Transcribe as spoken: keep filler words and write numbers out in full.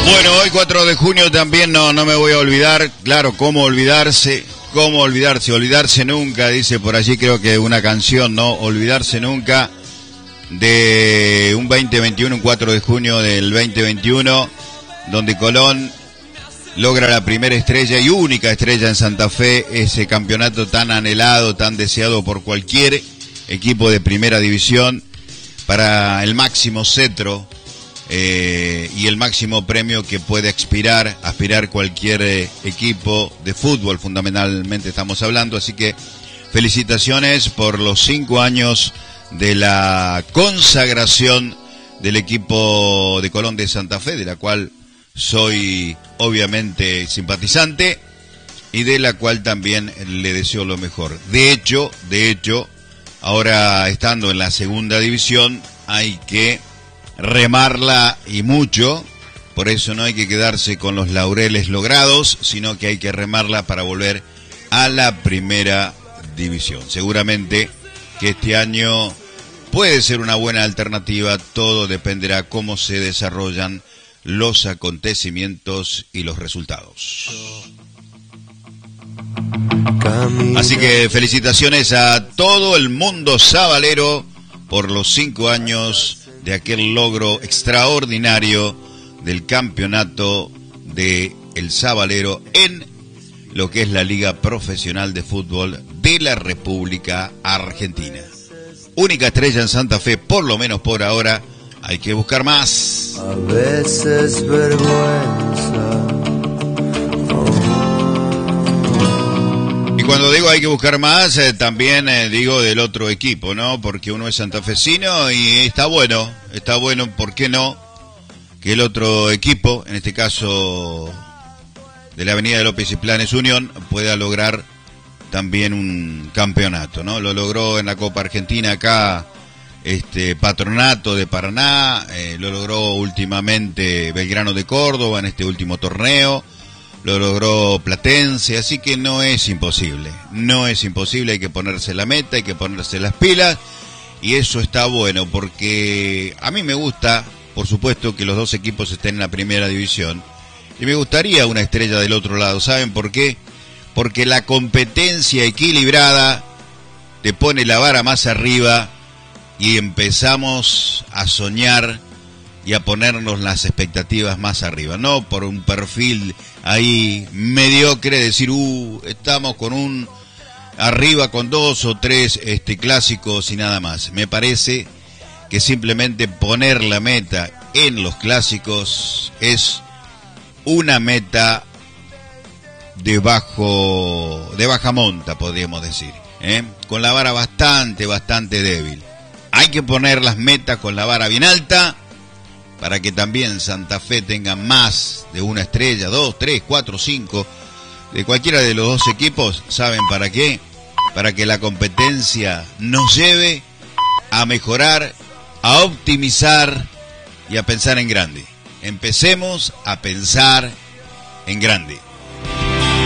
Bueno, hoy cuatro de junio también no, no me voy a olvidar, claro, cómo olvidarse, cómo olvidarse, olvidarse nunca, dice por allí creo que una canción, ¿no? Olvidarse nunca de un veinte veintiuno, un cuatro de junio del veinte veintiuno, donde Colón logra la primera estrella y única estrella en Santa Fe, ese campeonato tan anhelado, tan deseado por cualquier equipo de primera división, para el máximo cetro eh, y el máximo premio que puede aspirar, aspirar cualquier eh, equipo de fútbol, fundamentalmente estamos hablando, así que felicitaciones por los cinco años de la consagración del equipo de Colón de Santa Fe, de la cual soy obviamente simpatizante y de la cual también le deseo lo mejor. De hecho, de hecho, ahora estando en la segunda división hay que remarla y mucho, por eso no hay que quedarse con los laureles logrados, sino que hay que remarla para volver a la primera división. Seguramente que este año puede ser una buena alternativa, todo dependerá cómo se desarrollan los acontecimientos y los resultados. Así que felicitaciones a todo el mundo sabalero por los cinco años de aquel logro extraordinario del campeonato de el Sabalero en lo que es la Liga Profesional de Fútbol de la República Argentina. Única estrella en Santa Fe, por lo menos por ahora. Hay que buscar más. A veces vergüenza. Y cuando digo hay que buscar más, eh, también eh, digo del otro equipo, ¿no? Porque uno es santafesino y está bueno, está bueno, ¿por qué no? Que el otro equipo, en este caso de la Avenida de López y Planes Unión, pueda lograr también un campeonato, ¿no? Lo logró en la Copa Argentina acá, este Patronato de Paraná, eh, lo logró últimamente Belgrano de Córdoba en este último torneo, lo logró Platense, así que no es imposible, no es imposible, hay que ponerse la meta, hay que ponerse las pilas, y eso está bueno, porque a mí me gusta, por supuesto, que los dos equipos estén en la primera división, y me gustaría una estrella del otro lado, ¿saben por qué? Porque la competencia equilibrada te pone la vara más arriba, y empezamos a soñar y a ponernos las expectativas más arriba, no por un perfil ahí mediocre, decir, uh, estamos con un arriba con dos o tres este clásicos y nada más. Me parece que simplemente poner la meta en los clásicos es una meta de bajo, de baja monta, podríamos decir, ¿eh? Con la vara bastante, bastante débil. Hay que poner las metas con la vara bien alta para que también Santa Fe tenga más de una estrella, dos, tres, cuatro, cinco, de cualquiera de los dos equipos. ¿Saben para qué? Para que la competencia nos lleve a mejorar, a optimizar y a pensar en grande. Empecemos a pensar en grande.